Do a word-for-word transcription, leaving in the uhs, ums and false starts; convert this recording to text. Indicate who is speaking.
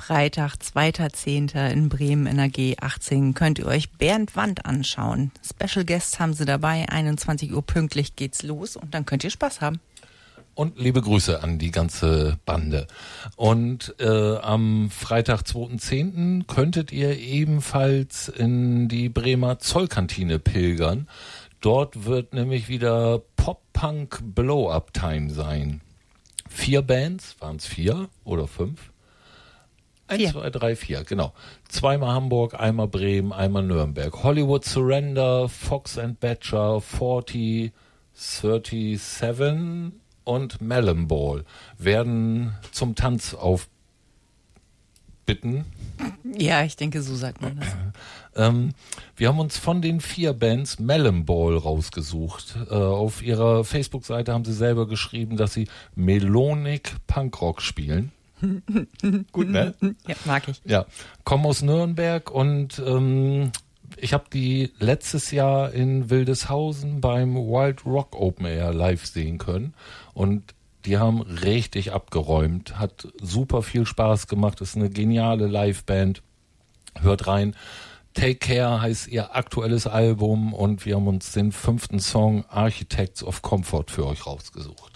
Speaker 1: Freitag, zweiter zehnter in Bremen in der G achtzehn könnt ihr euch Bernd Wandt anschauen. Special Guests haben sie dabei, einundzwanzig Uhr pünktlich geht's los und dann könnt ihr Spaß haben.
Speaker 2: Und liebe Grüße an die ganze Bande. Und äh, am Freitag, zweiter zehnter könntet ihr ebenfalls in die Bremer Zollkantine pilgern. Dort wird nämlich wieder Pop-Punk Blow-Up-Time sein. Vier Bands, waren es vier oder fünf? Eins, zwei, drei, vier, genau. Zweimal Hamburg, einmal Bremen, einmal Nürnberg. Hollywood Surrender, Fox and Badger, vierzig, siebenunddreißig und Melon Ball werden zum Tanz aufbitten.
Speaker 1: Ja, ich denke, so sagt man das.
Speaker 2: Ähm, wir haben uns von den vier Bands Melon Ball rausgesucht. Äh, auf ihrer Facebook-Seite haben sie selber geschrieben, dass sie Melonic Punkrock spielen. Gut, ne?
Speaker 1: Ja, mag ich.
Speaker 2: Ja, kommen aus Nürnberg und ähm, ich habe die letztes Jahr in Wildeshausen beim Wild Rock Open Air live sehen können und die haben richtig abgeräumt, hat super viel Spaß gemacht, ist eine geniale Liveband. Hört rein. Take Care heißt ihr aktuelles Album und wir haben uns den fünften Song Architects of Comfort für euch rausgesucht.